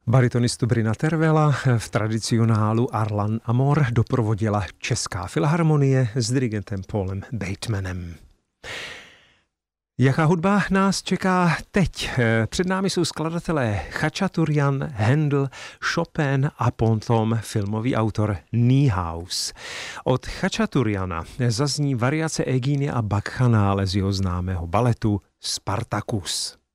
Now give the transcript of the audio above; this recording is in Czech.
Baritonistu Brina Tervela v tradicionálu Arlan Amor doprovodila Česká filharmonie s dirigentem Paulem Batemanem. Jaká hudba nás čeká teď? Před námi jsou skladatelé Chačaturian, Handel, Chopin a potom filmový autor Niehaus. Od Chačaturiana zazní variace Eginia a Bakchanále z jeho známého baletu Spartacus.